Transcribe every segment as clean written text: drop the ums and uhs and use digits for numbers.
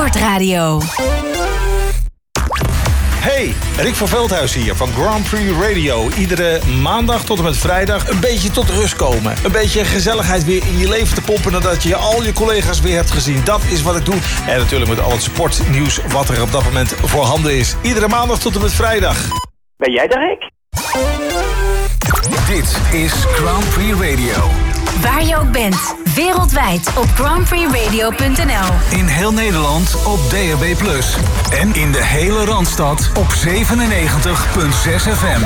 Sportradio. Hey, Rick van Veldhuis hier van Grand Prix Radio. Iedere maandag tot en met vrijdag een beetje tot rust komen. Een beetje gezelligheid weer in je leven te pompen nadat je al je collega's weer hebt gezien. Dat is wat ik doe. En natuurlijk met al het sportnieuws wat er op dat moment voorhanden is. Iedere maandag tot en met vrijdag. Ben jij de Rick? Dit is Grand Prix Radio. Waar je ook bent, wereldwijd op grandprixradio.nl. In heel Nederland op DAB+. En in de hele Randstad op 97.6 FM.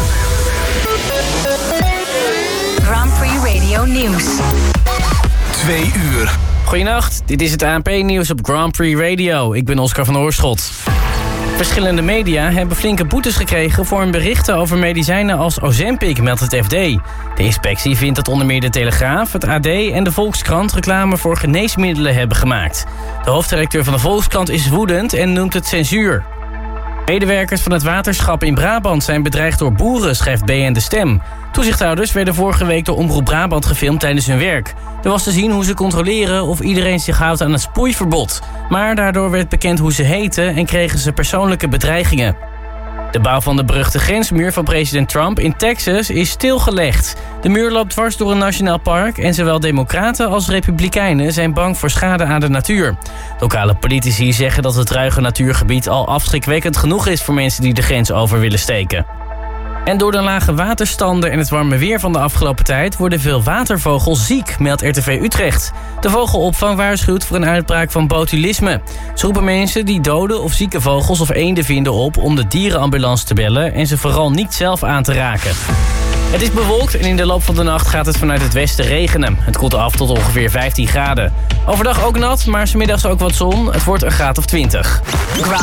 Grand Prix Radio Nieuws. 2 uur. Goedenacht, dit is het ANP-nieuws op Grand Prix Radio. Ik ben Oscar van Oorschot. Verschillende media hebben flinke boetes gekregen voor hun berichten over medicijnen als Ozempic, meldt het FD. De inspectie vindt dat onder meer de Telegraaf, het AD en de Volkskrant reclame voor geneesmiddelen hebben gemaakt. De hoofdredacteur van de Volkskrant is woedend en noemt het censuur. Medewerkers van het waterschap in Brabant zijn bedreigd door boeren, schrijft BN De Stem. Toezichthouders werden vorige week door Omroep Brabant gefilmd tijdens hun werk. Er was te zien hoe ze controleren of iedereen zich houdt aan het sproeiverbod. Maar daardoor werd bekend hoe ze heten en kregen ze persoonlijke bedreigingen. De bouw van de beruchte grensmuur van president Trump in Texas is stilgelegd. De muur loopt dwars door een nationaal park en zowel democraten als republikeinen zijn bang voor schade aan de natuur. Lokale politici zeggen dat het ruige natuurgebied al afschrikwekkend genoeg is voor mensen die de grens over willen steken. En door de lage waterstanden en het warme weer van de afgelopen tijd worden veel watervogels ziek, meldt RTV Utrecht. De vogelopvang waarschuwt voor een uitbraak van botulisme. Ze roepen mensen die dode of zieke vogels of eenden vinden op om de dierenambulance te bellen en ze vooral niet zelf aan te raken. Het is bewolkt en in de loop van de nacht gaat het vanuit het westen regenen. Het koelt af tot ongeveer 15 graden. Overdag ook nat, maar 's middags ook wat zon. Het wordt een graad of 20.